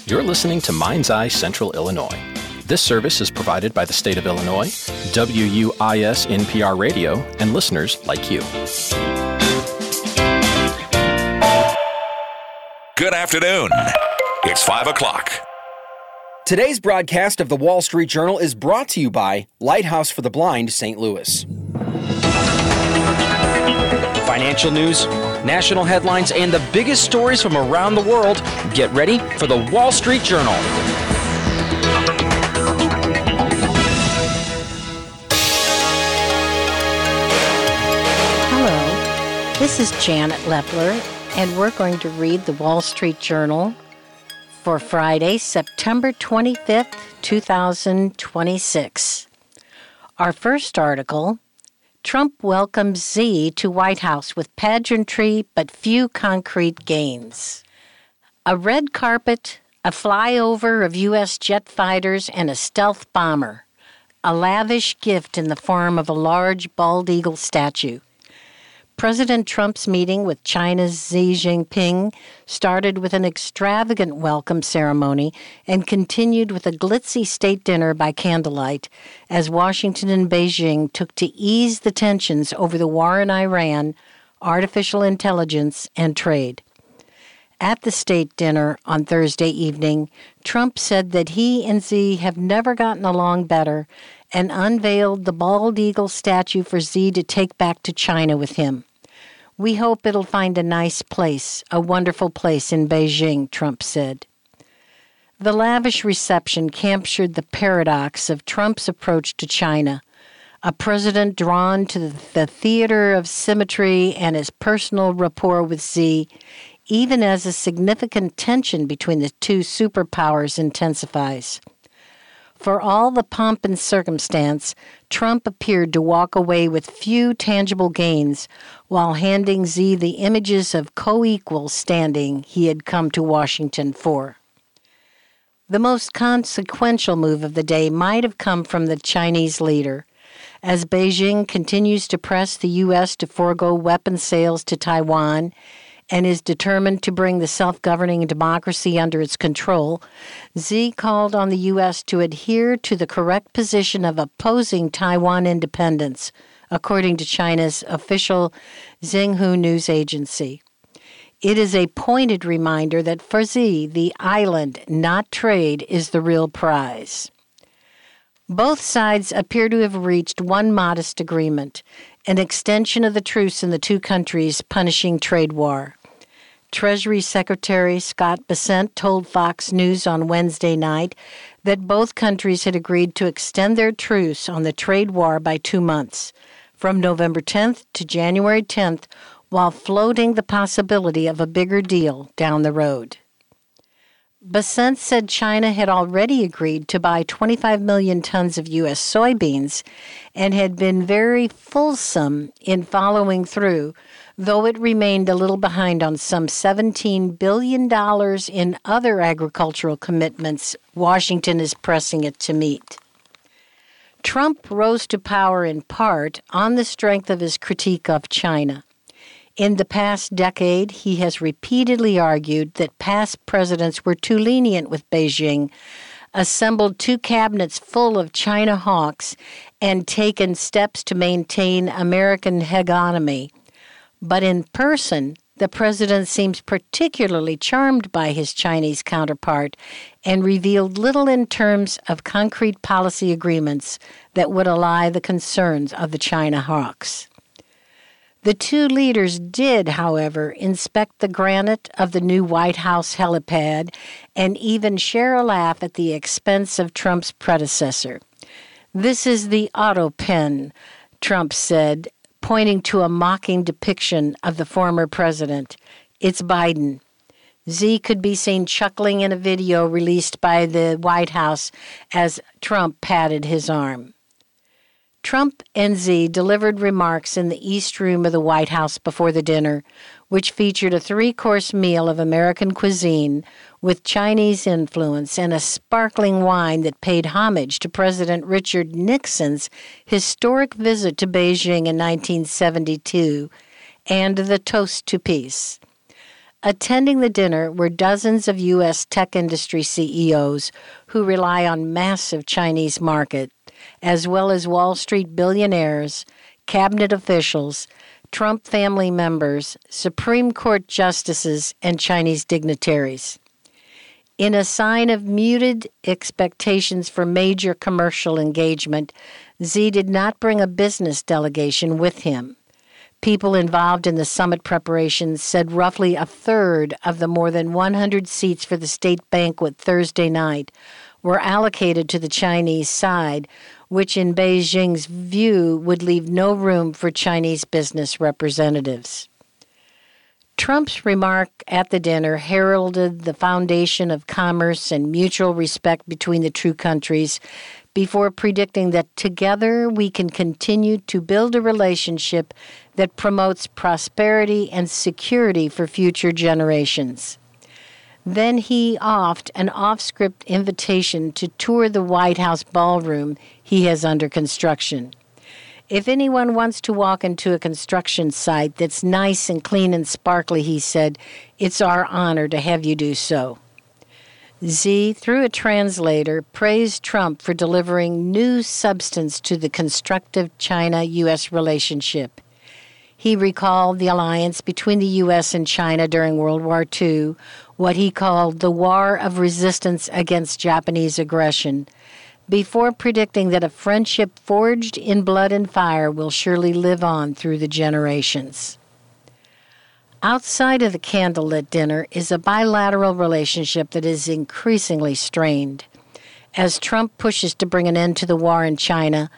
You're listening to Mind's Eye Central Illinois. This service is provided by the state of Illinois, WUIS NPR Radio, and listeners like you. Good afternoon. It's 5 o'clock. Today's broadcast of the Wall Street Journal is brought to you by Lighthouse for the Blind, St. Louis. Financial news, national headlines, and the biggest stories from around the world. Get ready for the Wall Street Journal. Hello, this is Janet Lepler, and we're going to read the Wall Street Journal for Friday, September 25th, 2026. Our first article: Trump welcomes Xi to White House with pageantry but few concrete gains. A red carpet, a flyover of U.S. jet fighters, and a stealth bomber. A lavish gift in the form of a large bald eagle statue. President Trump's meeting with China's Xi Jinping started with an extravagant welcome ceremony and continued with a glitzy state dinner by candlelight as Washington and Beijing took to ease the tensions over the war in Iran, artificial intelligence, and trade. At the state dinner on Thursday evening, Trump said that he and Xi have never gotten along better and unveiled the bald eagle statue for Xi to take back to China with him. "We hope it'll find a nice place, a wonderful place in Beijing," Trump said. The lavish reception captured the paradox of Trump's approach to China, a president drawn to the theater of symmetry and his personal rapport with Xi, even as a significant tension between the two superpowers intensifies. For all the pomp and circumstance, Trump appeared to walk away with few tangible gains while handing Xi the images of co-equal standing he had come to Washington for. The most consequential move of the day might have come from the Chinese leader. As Beijing continues to press the U.S. to forego weapon sales to Taiwan and is determined to bring the self-governing democracy under its control, Xi called on the U.S. to adhere to the correct position of opposing Taiwan independence, according to China's official Xinhua news agency. It is a pointed reminder that for Xi, the island, not trade, is the real prize. Both sides appear to have reached one modest agreement, an extension of the truce in the two countries punishing trade war. Treasury Secretary Scott Bessent told Fox News on Wednesday night that both countries had agreed to extend their truce on the trade war by 2 months, from November 10th to January 10th, while floating the possibility of a bigger deal down the road. Bessent said China had already agreed to buy 25 million tons of U.S. soybeans and had been very fulsome in following through, though it remained a little behind on some $17 billion in other agricultural commitments Washington is pressing it to meet. Trump rose to power in part on the strength of his critique of China. In the past decade, he has repeatedly argued that past presidents were too lenient with Beijing, assembled two cabinets full of China hawks, and taken steps to maintain American hegemony. But in person, the president seems particularly charmed by his Chinese counterpart and revealed little in terms of concrete policy agreements that would allay the concerns of the China hawks. The two leaders did, however, inspect the granite of the new White House helipad and even share a laugh at the expense of Trump's predecessor. "This is the auto pen," Trump said, pointing to a mocking depiction of the former president. "It's Biden." Xi could be seen chuckling in a video released by the White House as Trump patted his arm. Trump and Xi delivered remarks in the East Room of the White House before the dinner, which featured a 3-course meal of American cuisine with Chinese influence and a sparkling wine that paid homage to President Richard Nixon's historic visit to Beijing in 1972 and the toast to peace. Attending the dinner were dozens of U.S. tech industry CEOs who rely on massive Chinese market, as well as Wall Street billionaires, cabinet officials, Trump family members, Supreme Court justices, and Chinese dignitaries. In a sign of muted expectations for major commercial engagement, Xi did not bring a business delegation with him. People involved in the summit preparations said roughly a third of the more than 100 seats for the state banquet Thursday night were allocated to the Chinese side, which in Beijing's view would leave no room for Chinese business representatives. Trump's remark at the dinner heralded the foundation of commerce and mutual respect between the two countries before predicting that together we can continue to build a relationship that promotes prosperity and security for future generations. Then he offed an off-script invitation to tour the White House ballroom he has under construction. If anyone wants to walk into a construction site that's nice and clean and sparkly, he said, it's our honor to have you do so. Xi, through a translator, praised Trump for delivering new substance to the constructive China-U.S. relationship. He recalled the alliance between the U.S. and China during World War II, what he called the war of resistance against Japanese aggression, before predicting that a friendship forged in blood and fire will surely live on through the generations. Outside of the candlelit dinner is a bilateral relationship that is increasingly strained. As Trump pushes to bring an end to the war in China,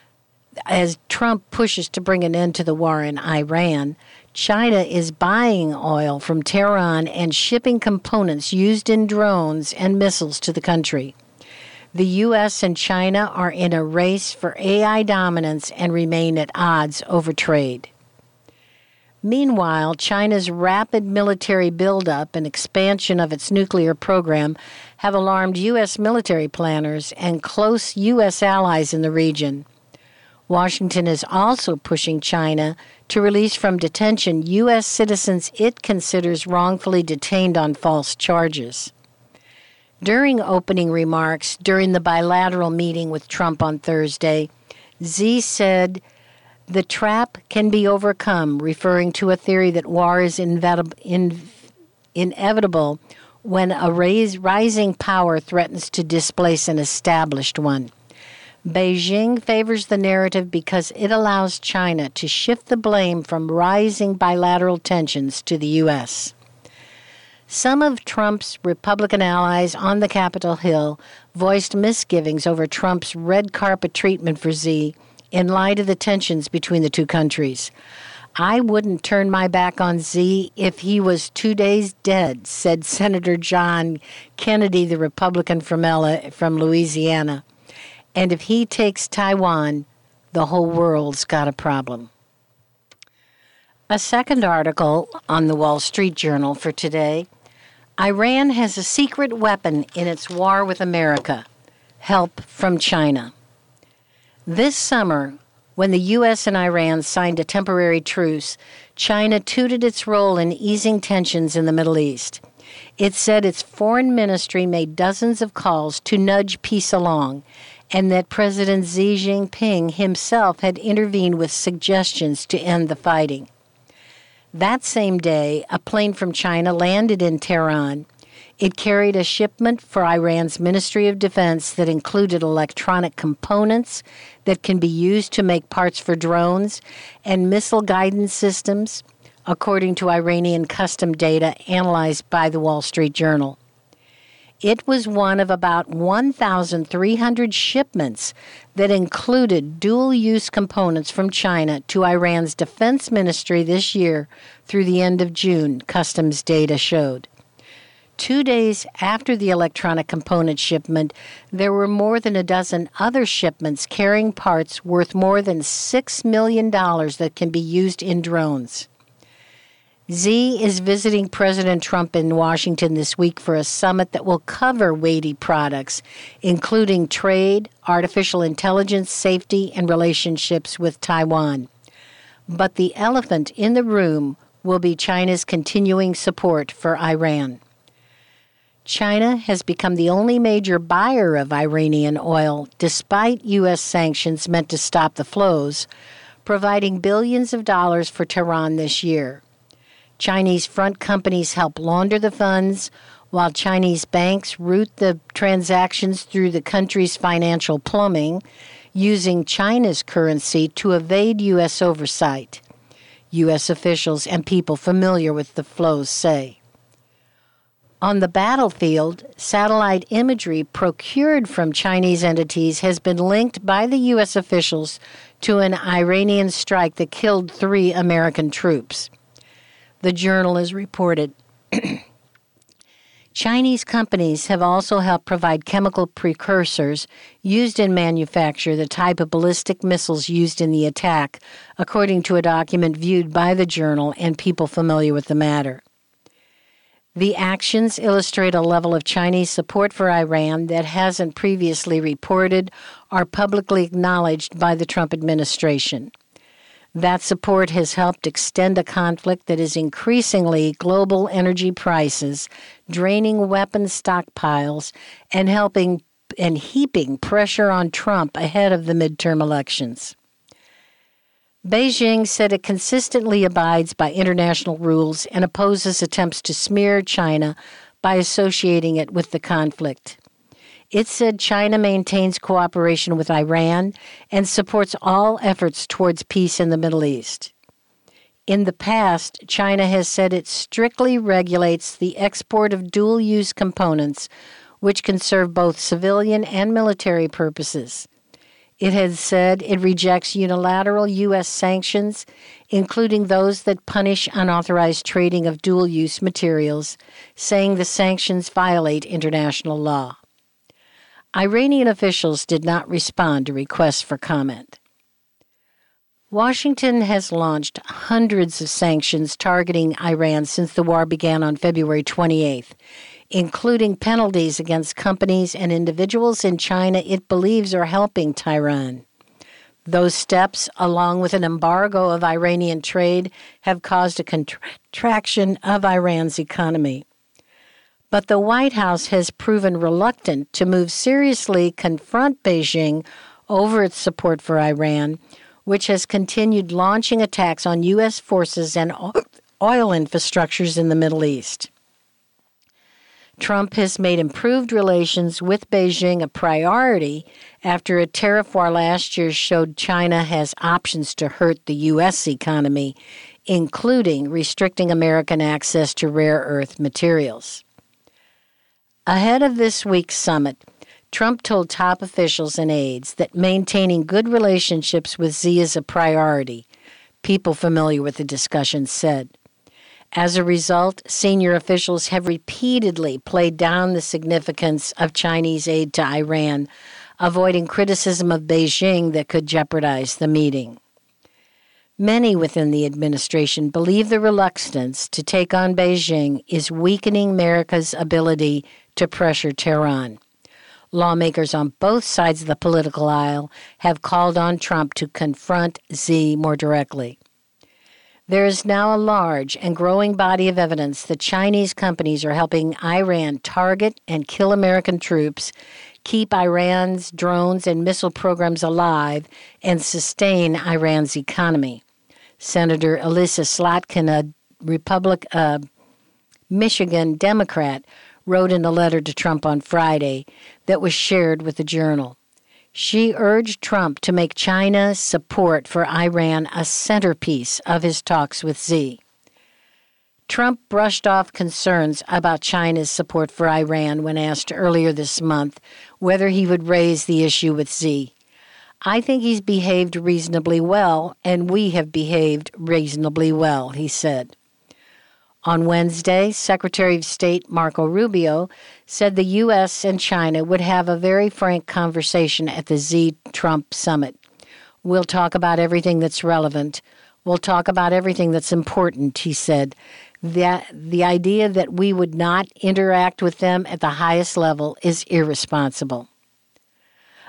Iran, China is buying oil from Tehran and shipping components used in drones and missiles to the country. The U.S. and China are in a race for AI dominance and remain at odds over trade. Meanwhile, China's rapid military buildup and expansion of its nuclear program have alarmed U.S. military planners and close U.S. allies in the region. Washington is also pushing China to release from detention U.S. citizens it considers wrongfully detained on false charges. During opening remarks during the bilateral meeting with Trump on Thursday, Xi said, "The trap can be overcome," referring to a theory that war is inevitable when a rising power threatens to displace an established one. Beijing favors the narrative because it allows China to shift the blame from rising bilateral tensions to the U.S. Some of Trump's Republican allies on the Capitol Hill voiced misgivings over Trump's red carpet treatment for Xi in light of the tensions between the two countries. "I wouldn't turn my back on Xi if he was 2 days dead," said Senator John Kennedy, the Republican from Louisiana. "And if he takes Taiwan, the whole world's got a problem." A second article on the Wall Street Journal for today: Iran has a secret weapon in its war with America: help from China. This summer, when the U.S. and Iran signed a temporary truce, China touted its role in easing tensions in the Middle East. It said its foreign ministry made dozens of calls to nudge peace along, and that President Xi Jinping himself had intervened with suggestions to end the fighting. That same day, a plane from China landed in Tehran. It carried a shipment for Iran's Ministry of Defense that included electronic components that can be used to make parts for drones and missile guidance systems, according to Iranian custom data analyzed by the Wall Street Journal. It was one of about 1,300 shipments that included dual-use components from China to Iran's defense ministry this year through the end of June, customs data showed. 2 days after the electronic component shipment, there were more than a dozen other shipments carrying parts worth more than $6 million that can be used in drones. Xi is visiting President Trump in Washington this week for a summit that will cover weighty products, including trade, artificial intelligence, safety, and relationships with Taiwan. But the elephant in the room will be China's continuing support for Iran. China has become the only major buyer of Iranian oil, despite U.S. sanctions meant to stop the flows, providing billions of dollars for Tehran this year. Chinese front companies help launder the funds, while Chinese banks route the transactions through the country's financial plumbing, using China's currency to evade U.S. oversight, U.S. officials and people familiar with the flows say. On the battlefield, satellite imagery procured from Chinese entities has been linked by the U.S. officials to an Iranian strike that killed 3 American troops. The Journal has reported Chinese companies have also helped provide chemical precursors used in manufacture the type of ballistic missiles used in the attack, according to a document viewed by the Journal and people familiar with the matter. The actions illustrate a level of Chinese support for Iran that hasn't previously reported or publicly acknowledged by the Trump administration. That support has helped extend a conflict that is increasingly global energy prices, draining weapons stockpiles, and heaping pressure on Trump ahead of the midterm elections. Beijing said it consistently abides by international rules and opposes attempts to smear China by associating it with the conflict. It said China maintains cooperation with Iran and supports all efforts towards peace in the Middle East. In the past, China has said it strictly regulates the export of dual-use components, which can serve both civilian and military purposes. It has said it rejects unilateral U.S. sanctions, including those that punish unauthorized trading of dual-use materials, saying the sanctions violate international law. Iranian officials did not respond to requests for comment. Washington has launched hundreds of sanctions targeting Iran since the war began on February 28th, including penalties against companies and individuals in China it believes are helping Tehran. Those steps, along with an embargo of Iranian trade, have caused a contraction of Iran's economy. But the White House has proven reluctant to move seriously confront Beijing over its support for Iran, which has continued launching attacks on U.S. forces and oil infrastructures in the Middle East. Trump has made improved relations with Beijing a priority after a tariff war last year showed China has options to hurt the U.S. economy, including restricting American access to rare earth materials. Ahead of this week's summit, Trump told top officials and aides that maintaining good relationships with Xi is a priority, people familiar with the discussion said. As a result, senior officials have repeatedly played down the significance of Chinese aid to Iran, avoiding criticism of Beijing that could jeopardize the meeting. Many within the administration believe the reluctance to take on Beijing is weakening America's ability to pressure Tehran. Lawmakers on both sides of the political aisle have called on Trump to confront Xi more directly. There is now a large and growing body of evidence that Chinese companies are helping Iran target and kill American troops, keep Iran's drones and missile programs alive, and sustain Iran's economy. Senator Elissa Slotkin, a Michigan Democrat, wrote in a letter to Trump on Friday that was shared with the Journal. She urged Trump to make China's support for Iran a centerpiece of his talks with Xi. Trump brushed off concerns about China's support for Iran when asked earlier this month whether he would raise the issue with Xi. I think he's behaved reasonably well, and we have behaved reasonably well, he said. On Wednesday, Secretary of State Marco Rubio said the U.S. and China would have a very frank conversation at the Xi-Trump summit. We'll talk about everything that's relevant. We'll talk about everything that's important, he said. The idea that we would not interact with them at the highest level is irresponsible.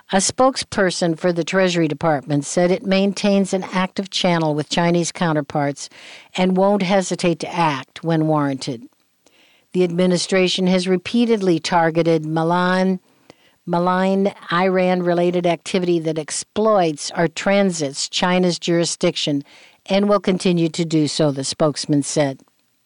A spokesperson for the Treasury Department said it maintains an active channel with Chinese counterparts and won't hesitate to act when warranted. The administration has repeatedly targeted malign Iran-related activity that exploits or transits China's jurisdiction and will continue to do so, the spokesman said.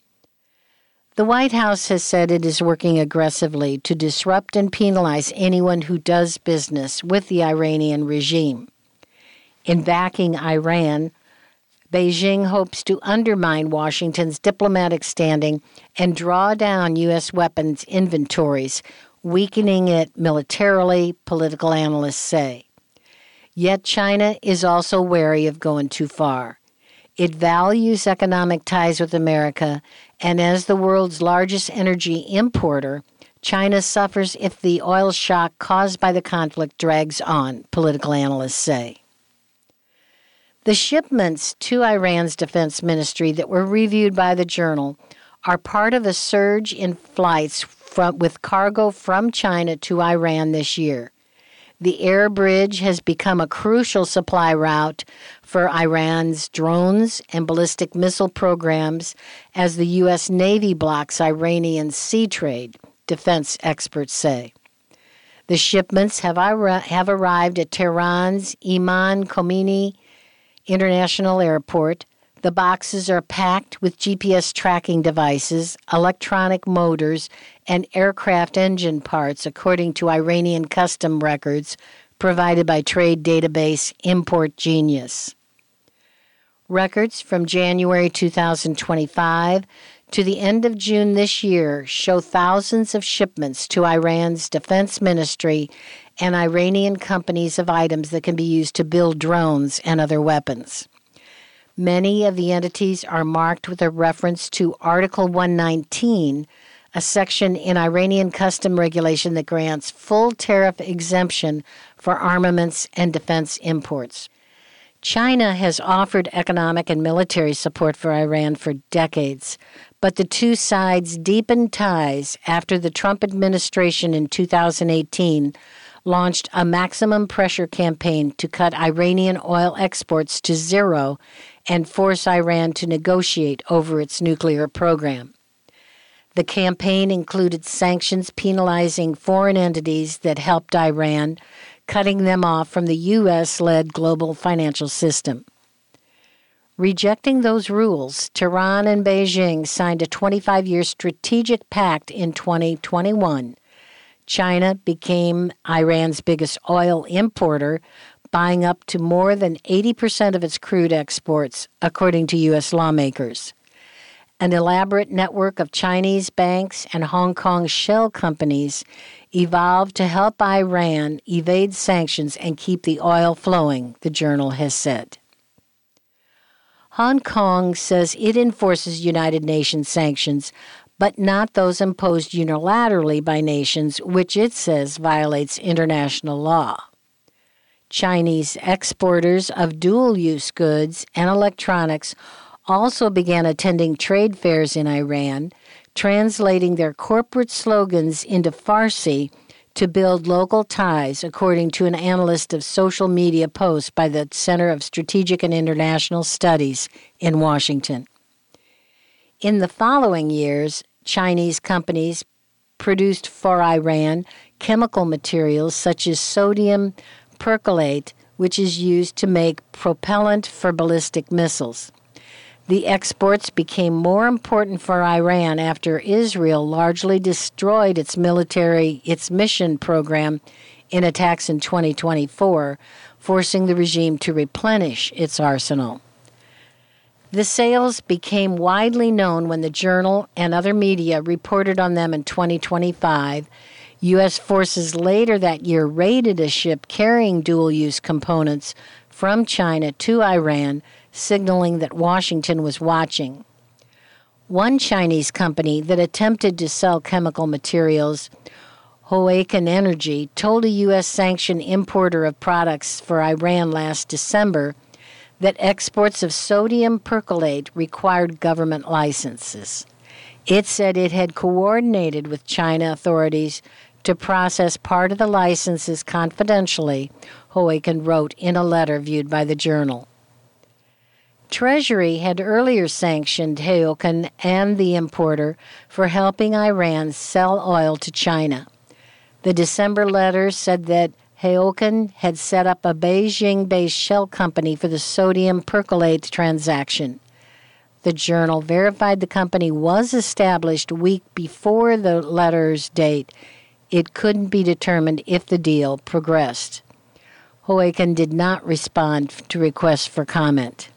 The White House has said it is working aggressively to disrupt and penalize anyone who does business with the Iranian regime. In backing Iran, Beijing hopes to undermine Washington's diplomatic standing and draw down U.S. weapons inventories, weakening it militarily, political analysts say. Yet China is also wary of going too far. It values economic ties with America, and as the world's largest energy importer, China suffers if the oil shock caused by the conflict drags on, political analysts say. The shipments to Iran's defense ministry that were reviewed by the Journal are part of a surge in flights with cargo from China to Iran this year. The air bridge has become a crucial supply route for Iran's drones and ballistic missile programs as the U.S. Navy blocks Iranian sea trade, defense experts say. The shipments have arrived at Tehran's Imam Khomeini International Airport. The boxes are packed with GPS tracking devices, electronic motors, and aircraft engine parts, according to Iranian custom records provided by trade database Import Genius. Records from January 2025 to the end of June this year show thousands of shipments to Iran's defense ministry and Iranian companies of items that can be used to build drones and other weapons. Many of the entities are marked with a reference to Article 119, a section in Iranian custom regulation that grants full tariff exemption for armaments and defense imports. China has offered economic and military support for Iran for decades, but the two sides deepened ties after the Trump administration in 2018 launched a maximum pressure campaign to cut Iranian oil exports to zero and force Iran to negotiate over its nuclear program. The campaign included sanctions penalizing foreign entities that helped Iran, cutting them off from the U.S.-led global financial system. Rejecting those rules, Tehran and Beijing signed a 25-year strategic pact in 2021. China became Iran's biggest oil importer, buying up to more than 80% of its crude exports, according to U.S. lawmakers. An elaborate network of Chinese banks and Hong Kong shell companies evolved to help Iran evade sanctions and keep the oil flowing, the Journal has said. Hong Kong says it enforces United Nations sanctions, but not those imposed unilaterally by nations, which it says violates international law. Chinese exporters of dual-use goods and electronics also began attending trade fairs in Iran, translating their corporate slogans into Farsi to build local ties, according to an analyst of social media posts by the Center of Strategic and International Studies in Washington. In the following years, Chinese companies produced for Iran chemical materials such as sodium perchlorate, which is used to make propellant for ballistic missiles. The exports became more important for Iran after Israel largely destroyed its mission program in attacks in 2024, forcing the regime to replenish its arsenal. The sales became widely known when the Journal and other media reported on them in 2025. U.S. forces later that year raided a ship carrying dual-use components from China to Iran, signaling that Washington was watching. One Chinese company that attempted to sell chemical materials, Hoaken Energy, told a U.S. sanctioned importer of products for Iran last December that exports of sodium perchlorate required government licenses. It said it had coordinated with China authorities to process part of the licenses confidentially, Hoeken wrote in a letter viewed by the Journal. Treasury had earlier sanctioned Hoeken and the importer for helping Iran sell oil to China. The December letter said that Hoeken had set up a Beijing-based shell company for the sodium perchlorate transaction. The Journal verified the company was established a week before the letter's date. It couldn't be determined if the deal progressed. Hoeken did not respond to requests for comment.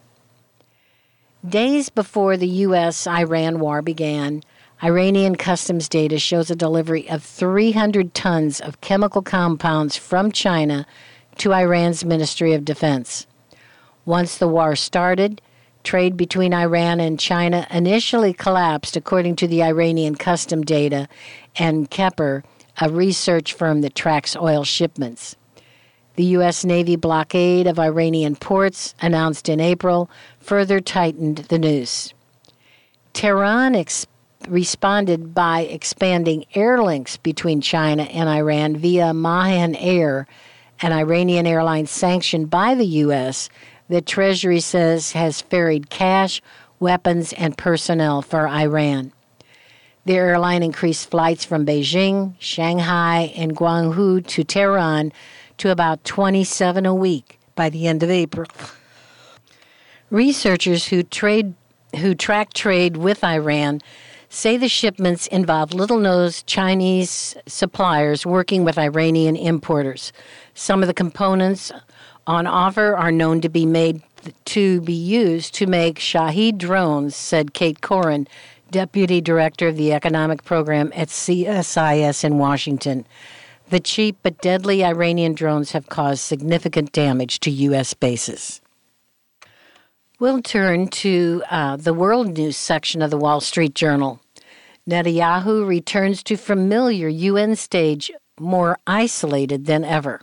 Days before the U.S.-Iran war began, Iranian customs data shows a delivery of 300 tons of chemical compounds from China to Iran's Ministry of Defense. Once the war started, trade between Iran and China initially collapsed, according to the Iranian custom data and Kepler, a research firm that tracks oil shipments. The U.S. Navy blockade of Iranian ports, announced in April, further tightened the noose. Tehran responded by expanding air links between China and Iran via Mahan Air, an Iranian airline sanctioned by the U.S. that Treasury says has ferried cash, weapons, and personnel for Iran. The airline increased flights from Beijing, Shanghai, and Guangzhou to Tehran to about 27 a week by the end of April. Researchers who track trade with Iran say the shipments involve little-known Chinese suppliers working with Iranian importers. Some of the components on offer are known to be used to make Shahed drones, said Kate Corin, Deputy Director of the Economic Program at CSIS in Washington. The cheap but deadly Iranian drones have caused significant damage to U.S. bases. We'll turn to the world news section of the Wall Street Journal. Netanyahu returns to familiar UN stage, more isolated than ever.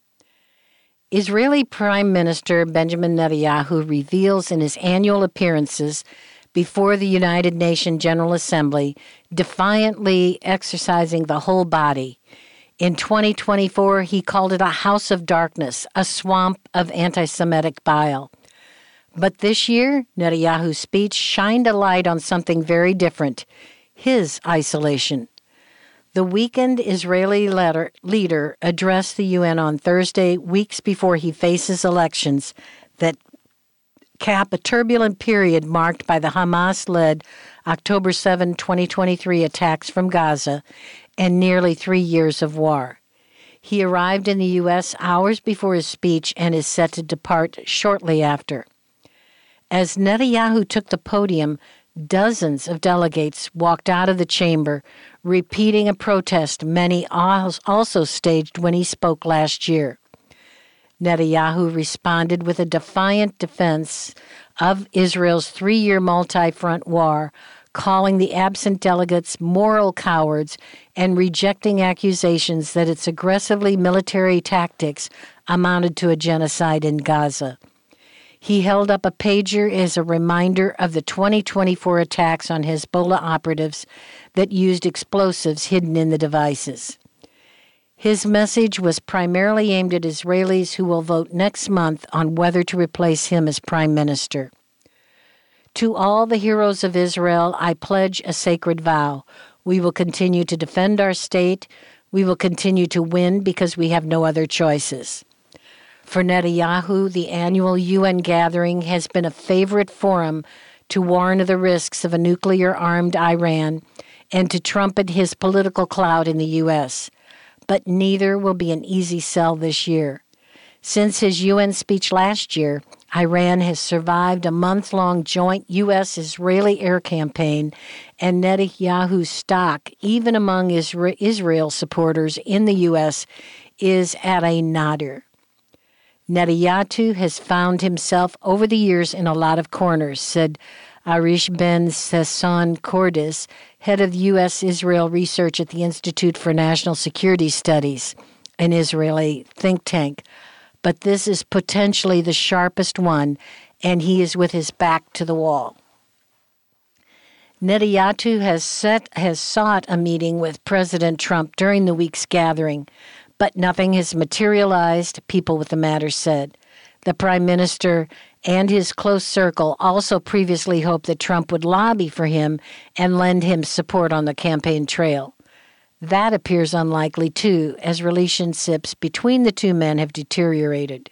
Israeli Prime Minister Benjamin Netanyahu reveals in his annual appearances before the United Nations General Assembly, defiantly exercising the whole body. In 2024, he called it a house of darkness, a swamp of anti-Semitic bile. But this year, Netanyahu's speech shined a light on something very different, his isolation. The weakened Israeli leader addressed the UN on Thursday, weeks before he faces elections that cap a turbulent period marked by the Hamas-led October 7, 2023 attacks from Gaza and nearly 3 years of war. He arrived in the U.S. hours before his speech and is set to depart shortly after. As Netanyahu took the podium, dozens of delegates walked out of the chamber, repeating a protest many also staged when he spoke last year. Netanyahu responded with a defiant defense of Israel's 3-year multi-front war, calling the absent delegates moral cowards and rejecting accusations that its aggressively military tactics amounted to a genocide in Gaza. He held up a pager as a reminder of the 2024 attacks on Hezbollah operatives that used explosives hidden in the devices. His message was primarily aimed at Israelis who will vote next month on whether to replace him as prime minister. To all the heroes of Israel, I pledge a sacred vow. We will continue to defend our state. We will continue to win because we have no other choices. For Netanyahu, the annual UN gathering has been a favorite forum to warn of the risks of a nuclear-armed Iran and to trumpet his political clout in the U.S., but neither will be an easy sell this year. Since his UN speech last year, Iran has survived a month-long joint U.S.-Israeli air campaign, and Netanyahu's stock, even among Israel supporters in the U.S., is at a nadir. Netanyahu has found himself over the years in a lot of corners, said Arish Ben Sasson Cordis, head of U.S.-Israel research at the Institute for National Security Studies, an Israeli think tank. But this is potentially the sharpest one, and he is with his back to the wall. Netanyahu has sought a meeting with President Trump during the week's gathering, but nothing has materialized, people with the matter said. The prime minister and his close circle also previously hoped that Trump would lobby for him and lend him support on the campaign trail. That appears unlikely, too, as relationships between the two men have deteriorated.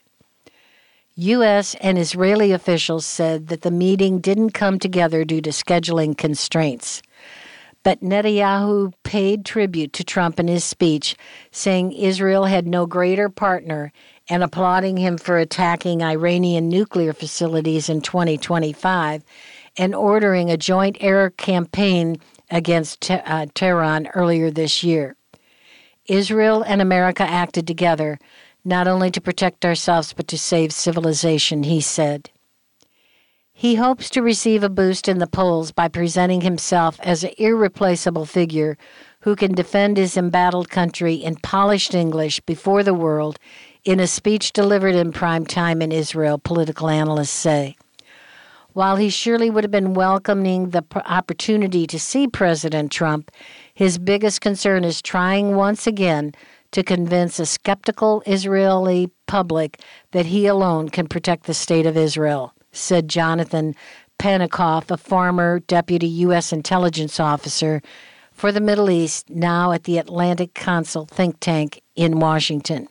U.S. and Israeli officials said that the meeting didn't come together due to scheduling constraints. But Netanyahu paid tribute to Trump in his speech, saying Israel had no greater partner and applauding him for attacking Iranian nuclear facilities in 2025 and ordering a joint air campaign against Tehran earlier this year. Israel and America acted together, not only to protect ourselves but to save civilization, he said. He hopes to receive a boost in the polls by presenting himself as an irreplaceable figure who can defend his embattled country in polished English before the world in a speech delivered in prime time in Israel, political analysts say. While he surely would have been welcoming the opportunity to see President Trump, his biggest concern is trying once again to convince a skeptical Israeli public that he alone can protect the state of Israel, said Jonathan Panikoff, a former deputy U.S. intelligence officer for the Middle East, now at the Atlantic Council think tank in Washington.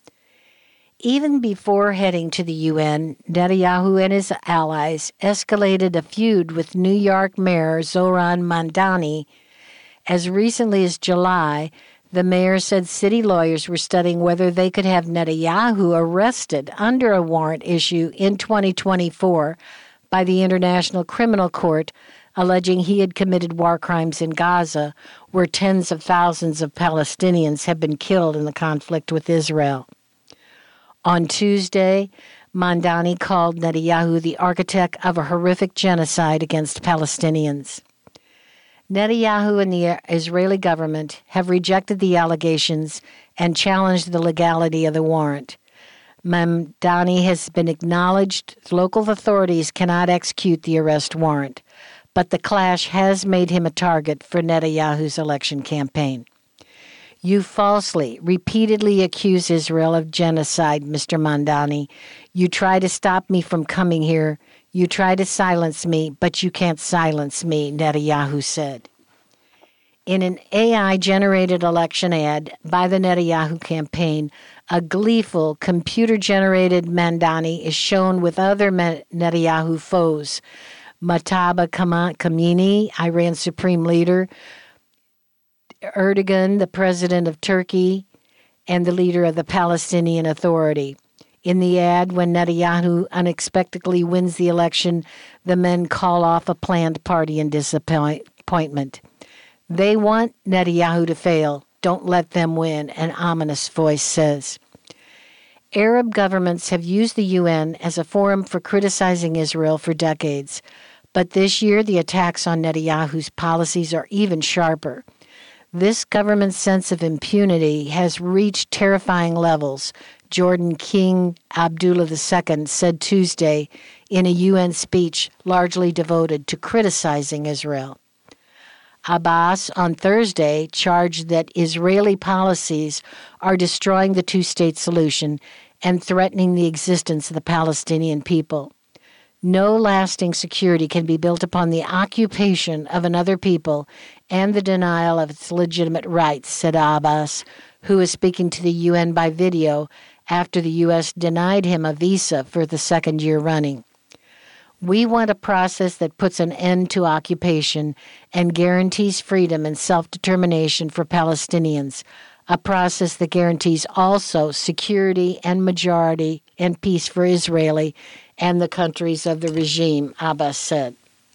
Even before heading to the UN, Netanyahu and his allies escalated a feud with New York Mayor Zohran Mamdani. As recently as July, the mayor said city lawyers were studying whether they could have Netanyahu arrested under a warrant issue in 2024 by the International Criminal Court, alleging he had committed war crimes in Gaza, where tens of thousands of Palestinians have been killed in the conflict with Israel. On Tuesday, Mamdani called Netanyahu the architect of a horrific genocide against Palestinians. Netanyahu and the Israeli government have rejected the allegations and challenged the legality of the warrant. Mamdani has been acknowledged local authorities cannot execute the arrest warrant, but the clash has made him a target for Netanyahu's election campaign. You falsely, repeatedly accuse Israel of genocide, Mr. Mamdani. You try to stop me from coming here. You try to silence me, but you can't silence me, Netanyahu said. In an AI-generated election ad by the Netanyahu campaign, a gleeful, computer-generated Mamdani is shown with other Netanyahu foes, Mustafa Khamenei, Iran's supreme leader, Erdogan, the president of Turkey, and the leader of the Palestinian Authority. In the ad, when Netanyahu unexpectedly wins the election, the men call off a planned party in disappointment. They want Netanyahu to fail. Don't let them win, an ominous voice says. Arab governments have used the UN as a forum for criticizing Israel for decades, but this year the attacks on Netanyahu's policies are even sharper. This government's sense of impunity has reached terrifying levels, Jordan King Abdullah II said Tuesday in a UN speech largely devoted to criticizing Israel. Abbas on Thursday charged that Israeli policies are destroying the two-state solution and threatening the existence of the Palestinian people. No lasting security can be built upon the occupation of another people and the denial of its legitimate rights, said Abbas, who is speaking to the UN by video after the U.S. denied him a visa for the second year running. We want a process that puts an end to occupation and guarantees freedom and self-determination for Palestinians, a process that guarantees also security and majority and peace for Israeli and the countries of the regime, Abbas said.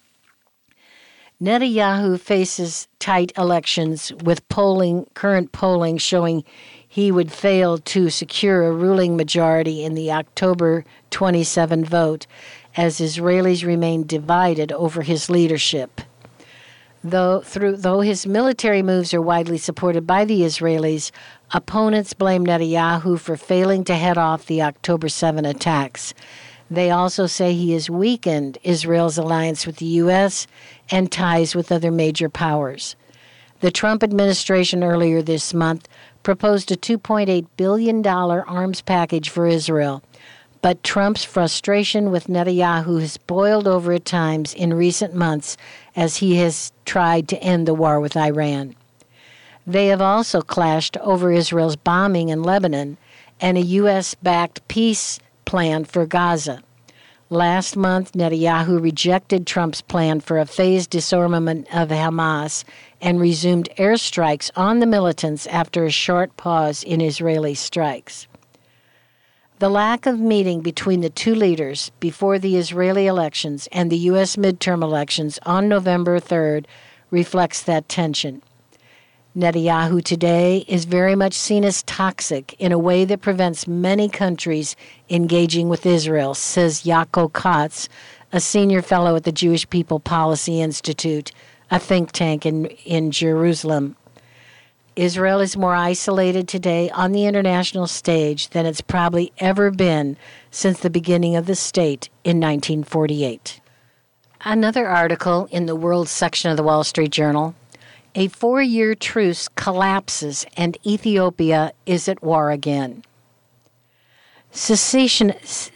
Netanyahu faces tight elections with current polling showing he would fail to secure a ruling majority in the October 27 vote as Israelis remain divided over his leadership. Though his military moves are widely supported by the Israelis, opponents blame Netanyahu for failing to head off the October 7 attacks. They also say he has weakened Israel's alliance with the U.S. and ties with other major powers. The Trump administration earlier this month proposed a $2.8 billion arms package for Israel, but Trump's frustration with Netanyahu has boiled over at times in recent months as he has tried to end the war with Iran. They have also clashed over Israel's bombing in Lebanon and a U.S.-backed peace plan for Gaza. Last month, Netanyahu rejected Trump's plan for a phased disarmament of Hamas and resumed airstrikes on the militants after a short pause in Israeli strikes. The lack of meeting between the two leaders before the Israeli elections and the U.S. midterm elections on November 3rd reflects that tension. Netanyahu today is very much seen as toxic in a way that prevents many countries engaging with Israel, says Yaakov Katz, a senior fellow at the Jewish People Policy Institute, a think tank in Jerusalem. Israel is more isolated today on the international stage than it's probably ever been since the beginning of the state in 1948. Another article in the World section of the Wall Street Journal: a 4-year truce collapses and Ethiopia is at war again. Secessionist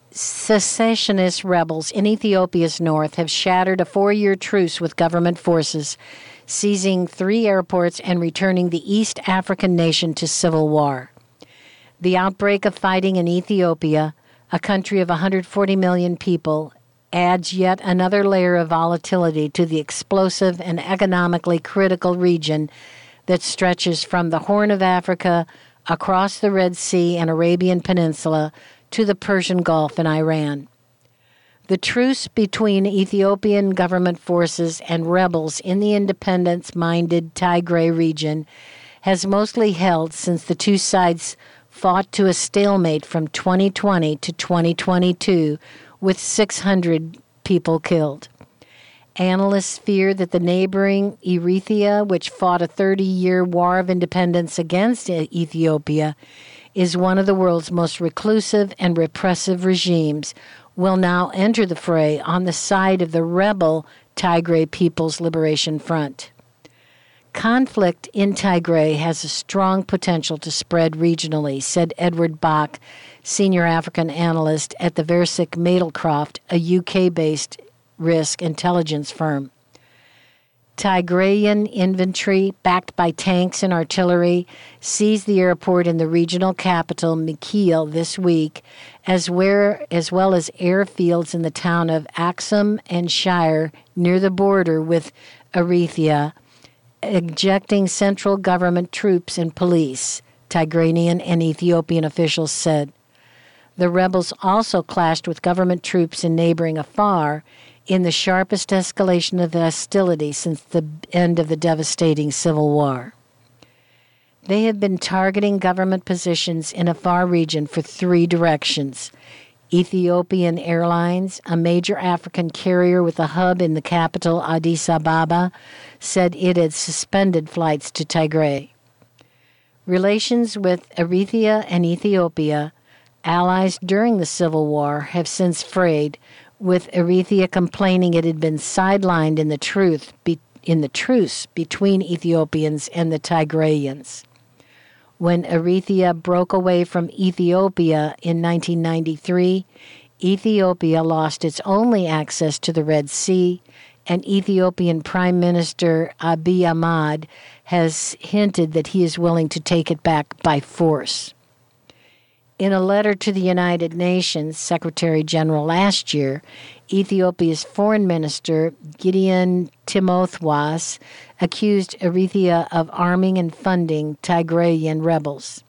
rebels in Ethiopia's north have shattered a 4-year truce with government forces, seizing 3 airports and returning the East African nation to civil war. The outbreak of fighting in Ethiopia, a country of 140 million people, adds yet another layer of volatility to the explosive and economically critical region that stretches from the Horn of Africa across the Red Sea and Arabian Peninsula to the Persian Gulf and Iran. The truce between Ethiopian government forces and rebels in the independence-minded Tigray region has mostly held since the two sides fought to a stalemate from 2020 to 2022, with 600 people killed. Analysts fear that the neighboring Eritrea, which fought a 30-year war of independence against Ethiopia, is one of the world's most reclusive and repressive regimes, will now enter the fray on the side of the rebel Tigray People's Liberation Front. Conflict in Tigray has a strong potential to spread regionally, said Edward Bach, senior African analyst at the Versick Madelcroft, a UK-based risk intelligence firm. Tigrayan infantry, backed by tanks and artillery, seized the airport in the regional capital, Mekelle, this week, as well as airfields in the town of Aksum and Shire near the border with Eritrea, ejecting central government troops and police, Tigrayan and Ethiopian officials said. The rebels also clashed with government troops in neighboring Afar in the sharpest escalation of hostility since the end of the devastating civil war. They have been targeting government positions in Afar region for 3 directions. Ethiopian Airlines, a major African carrier with a hub in the capital Addis Ababa, said it had suspended flights to Tigray. Relations with Eritrea and Ethiopia, allies during the civil war, have since frayed, with Eritrea complaining it had been sidelined in the truce between Ethiopians and the Tigrayans. When Eritrea broke away from Ethiopia in 1993, Ethiopia lost its only access to the Red Sea, and Ethiopian Prime Minister Abiy Ahmed has hinted that he is willing to take it back by force. In a letter to the United Nations Secretary General last year, Ethiopia's Foreign Minister Gideon Timotheus accused Eritrea of arming and funding Tigrayan rebels.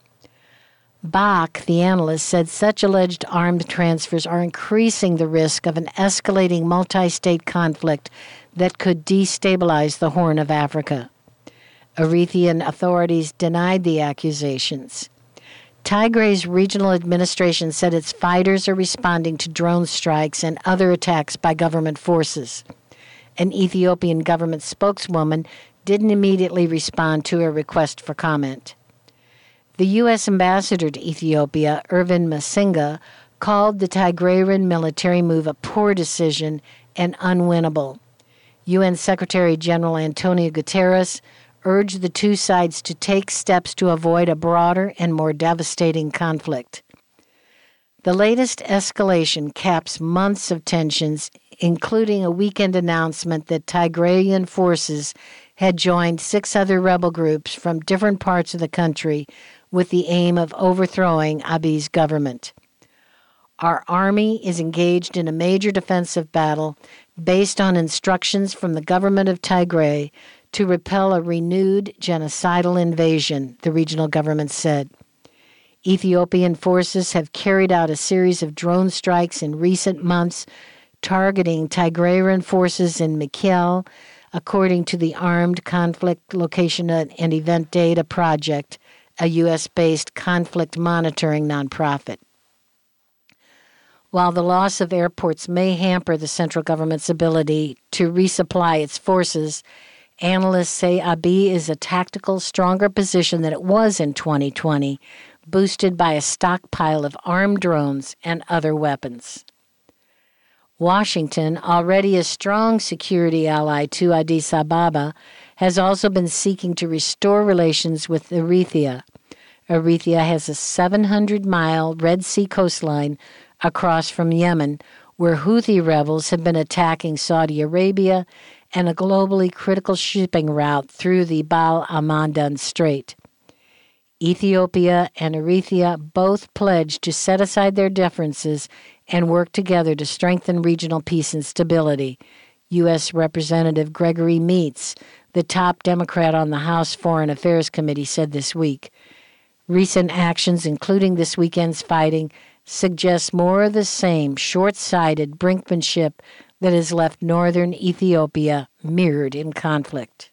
Bach, the analyst, said such alleged armed transfers are increasing the risk of an escalating multi-state conflict that could destabilize the Horn of Africa. Eritrean authorities denied the accusations. Tigray's regional administration said its fighters are responding to drone strikes and other attacks by government forces. An Ethiopian government spokeswoman didn't immediately respond to a request for comment. The U.S. ambassador to Ethiopia, Irvin Masinga, called the Tigrayan military move a poor decision and unwinnable. UN Secretary General Antonio Guterres urged the two sides to take steps to avoid a broader and more devastating conflict. The latest escalation caps months of tensions, including a weekend announcement that Tigrayan forces had joined 6 other rebel groups from different parts of the country with the aim of overthrowing Abiy's government. Our army is engaged in a major defensive battle based on instructions from the government of Tigray to repel a renewed genocidal invasion, the regional government said. Ethiopian forces have carried out a series of drone strikes in recent months targeting Tigrayan forces in Mekelle, according to the Armed Conflict Location and Event Data Project, a U.S.-based conflict monitoring nonprofit. While the loss of airports may hamper the central government's ability to resupply its forces, analysts say Abiy is a tactical, stronger position than it was in 2020, boosted by a stockpile of armed drones and other weapons. Washington, already a strong security ally to Addis Ababa, has also been seeking to restore relations with Eritrea. Eritrea has a 700-mile Red Sea coastline across from Yemen, where Houthi rebels have been attacking Saudi Arabia, and a globally critical shipping route through the Bab el-Mandeb Strait. Ethiopia and Eritrea both pledged to set aside their differences and work together to strengthen regional peace and stability, U.S. Representative Gregory Meeks, the top Democrat on the House Foreign Affairs Committee, said this week. Recent actions, including this weekend's fighting, suggest more of the same short-sighted brinkmanship that has left northern Ethiopia mired in conflict.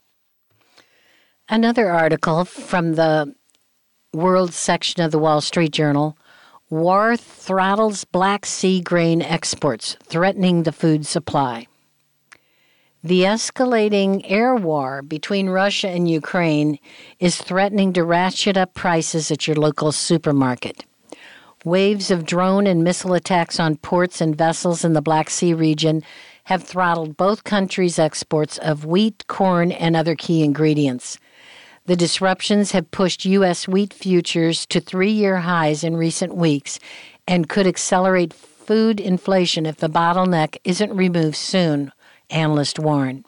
Another article from the World section of the Wall Street Journal, War throttles Black Sea grain exports, threatening the food supply. The escalating air war between Russia and Ukraine is threatening to ratchet up prices at your local supermarket. Waves of drone and missile attacks on ports and vessels in the Black Sea region have throttled both countries' exports of wheat, corn, and other key ingredients. The disruptions have pushed U.S. wheat futures to 3-year highs in recent weeks and could accelerate food inflation if the bottleneck isn't removed soon, analysts warn.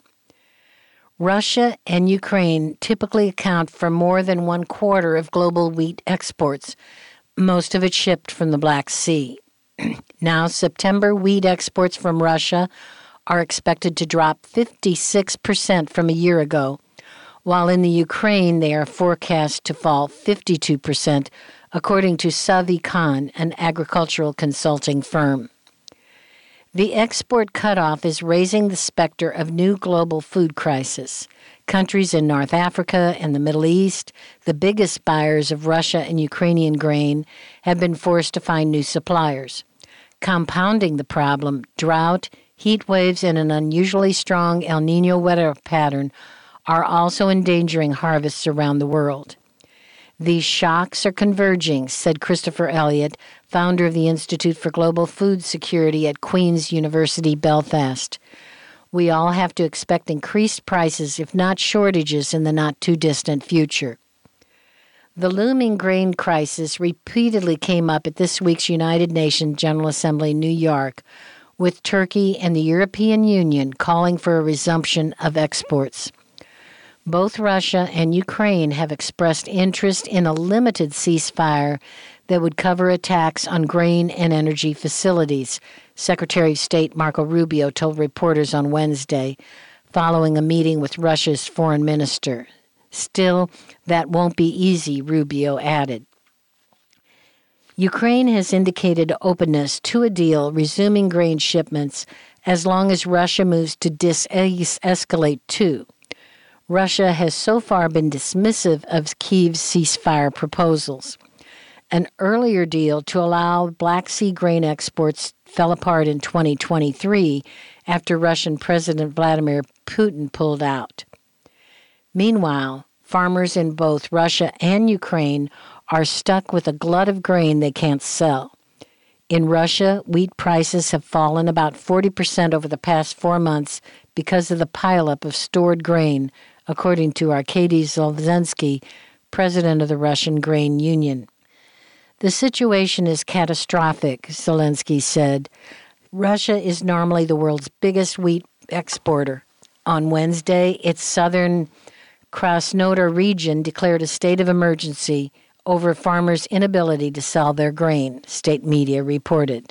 Russia and Ukraine typically account for more than 1/4 of global wheat exports, most of it shipped from the Black Sea. Now, September wheat exports from Russia are expected to drop 56% from a year ago, while in the Ukraine they are forecast to fall 52%, according to Savicon, an agricultural consulting firm. The export cutoff is raising the specter of new global food crisis. Countries in North Africa and the Middle East, the biggest buyers of Russia and Ukrainian grain, have been forced to find new suppliers. Compounding the problem, drought, heat waves, and an unusually strong El Niño weather pattern are also endangering harvests around the world. These shocks are converging, said Christopher Elliott, founder of the Institute for Global Food Security at Queen's University, Belfast. We all have to expect increased prices, if not shortages, in the not-too-distant future. The looming grain crisis repeatedly came up at this week's United Nations General Assembly in New York, with Turkey and the European Union calling for a resumption of exports. Both Russia and Ukraine have expressed interest in a limited ceasefire that would cover attacks on grain and energy facilities, Secretary of State Marco Rubio told reporters on Wednesday, following a meeting with Russia's foreign minister. Still, that won't be easy, Rubio added. Ukraine has indicated openness to a deal resuming grain shipments as long as Russia moves to de-escalate too. Russia has so far been dismissive of Kyiv's ceasefire proposals. An earlier deal to allow Black Sea grain exports fell apart in 2023 after Russian President Vladimir Putin pulled out. Meanwhile, farmers in both Russia and Ukraine are stuck with a glut of grain they can't sell. In Russia, wheat prices have fallen about 40% over the past 4 months because of the pileup of stored grain, according to Arkady Zolzensky, president of the Russian Grain Union. The situation is catastrophic, Zelensky said. Russia is normally the world's biggest wheat exporter. On Wednesday, its southern Krasnodar region declared a state of emergency over farmers' inability to sell their grain, state media reported.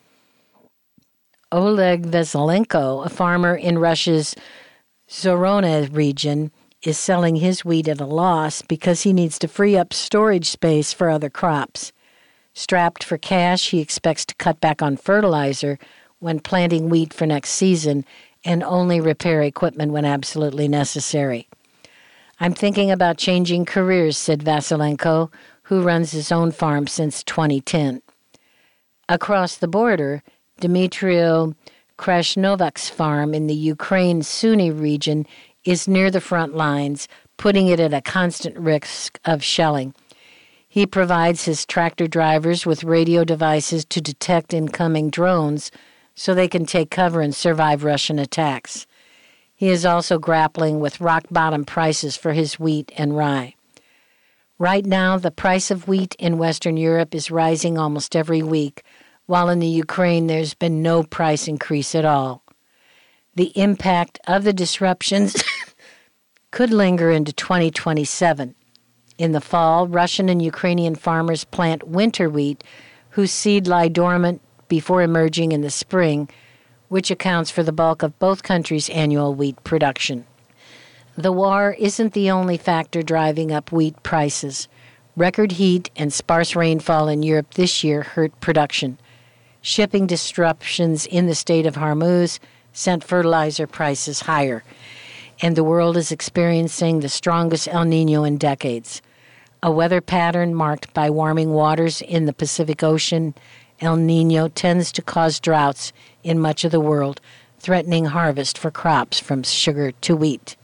Oleg Veselenko, a farmer in Russia's Zorona region, is selling his wheat at a loss because he needs to free up storage space for other crops. Strapped for cash, he expects to cut back on fertilizer when planting wheat for next season and only repair equipment when absolutely necessary. I'm thinking about changing careers, said Vasylenko, who runs his own farm since 2010. Across the border, Dmitrio Krasnovak's farm in the Ukraine Sumy region is near the front lines, putting it at a constant risk of shelling. He provides his tractor drivers with radio devices to detect incoming drones so they can take cover and survive Russian attacks. He is also grappling with rock-bottom prices for his wheat and rye. Right now, the price of wheat in Western Europe is rising almost every week, while in the Ukraine there's been no price increase at all. The impact of the disruptions could linger into 2027. In the fall, Russian and Ukrainian farmers plant winter wheat, whose seed lie dormant before emerging in the spring, which accounts for the bulk of both countries' annual wheat production. The war isn't the only factor driving up wheat prices. Record heat and sparse rainfall in Europe this year hurt production. Shipping disruptions in the state of Hormuz sent fertilizer prices higher, and the world is experiencing the strongest El Niño in decades. A weather pattern marked by warming waters in the Pacific Ocean, El Niño tends to cause droughts in much of the world, threatening harvest for crops from sugar to wheat.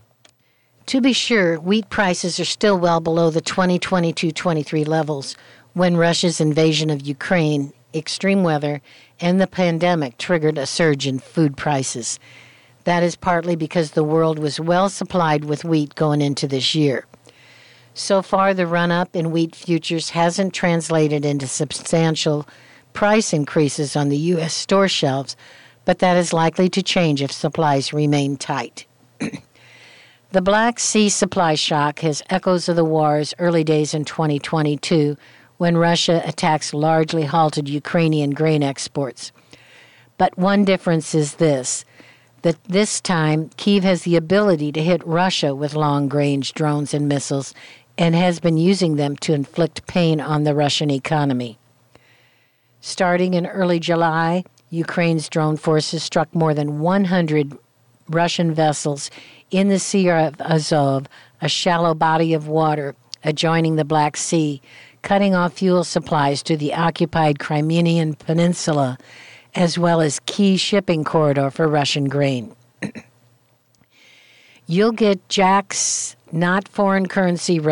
To be sure, wheat prices are still well below the 2022-23 levels when Russia's invasion of Ukraine, extreme weather, and the pandemic triggered a surge in food prices. That is partly because the world was well supplied with wheat going into this year. So far, the run-up in wheat futures hasn't translated into substantial price increases on the U.S. store shelves, but that is likely to change if supplies remain tight. The Black Sea supply shock has echoes of the war's early days in 2022, when Russia attacks largely halted Ukrainian grain exports. But one difference is this, that this time Kyiv has the ability to hit Russia with long-range drones and missiles and has been using them to inflict pain on the Russian economy. Starting in early July, Ukraine's drone forces struck more than 100 Russian vessels in the Sea of Azov, a shallow body of water adjoining the Black Sea, cutting off fuel supplies to the occupied Crimean Peninsula, as well as key shipping corridor for Russian grain. You'll get Jack's not foreign currency